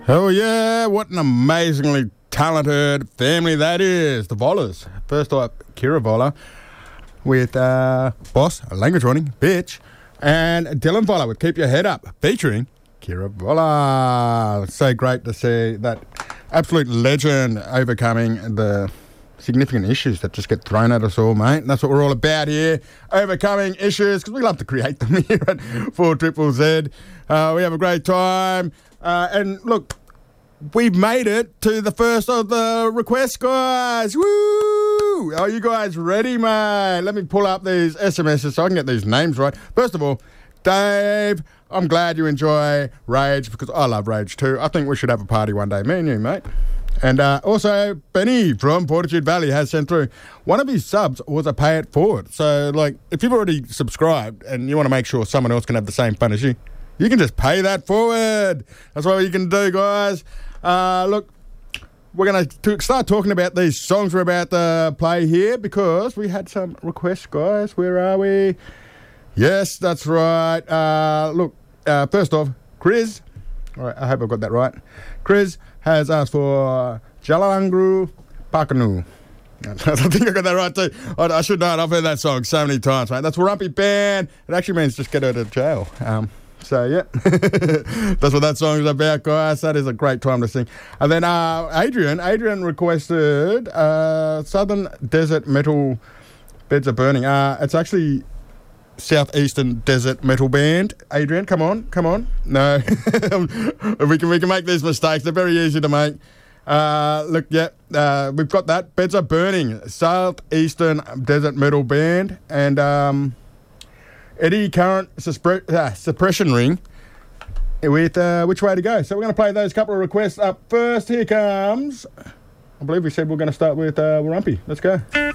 Oh yeah, what an amazingly talented family that is. The Vollers. First up, Kira Voller with Boss, Language Warning, Bitch, and Dylan Voller with Keep Your Head Up, featuring Kira Voller. So great to see that absolute legend overcoming the significant issues that just get thrown at us all, mate. And that's what we're all about here, overcoming issues, because we love to create them here at 4ZZZ. We have a great time. And look, we've made it to the first of the requests, guys. Woo! Are you guys ready, mate? Let me pull up these SMSs so I can get these names right. First of all, Dave, I'm glad you enjoy Rage, because I love Rage too. I think we should have a party one day, me and you, mate. And also, Benny from Fortitude Valley has sent through. One of his subs was a pay it forward. So, like, if you've already subscribed and you want to make sure someone else can have the same fun as you, you can just pay that forward. That's what you can do, guys. Look, we're going to start talking about these songs we're about to play here, because we had some requests, guys. Where are we? Yes, that's right. Look, first off, Chris. All right, I hope I've got that right. Chris has asked for Jalalangru Pakanu. I think I got that right too. I should know it. I've heard that song so many times, mate. That's Warumpi Band. It actually means just get out of jail. So, yeah, that's what that song is about, guys. That is a great time to sing. And then Adrian requested Southern Desert Metal Beds Are Burning. It's actually Southeastern Desert Metal Band. Adrian, come on. No, we can make these mistakes. They're very easy to make. Look, yeah, we've got that. Beds Are Burning, Southeastern Desert Metal Band, and Eddie Current Suppression Ring with Which Way to Go. So we're going to play those couple of requests up first. Here comes, I believe we said we're going to start with Warumpi. Let's go.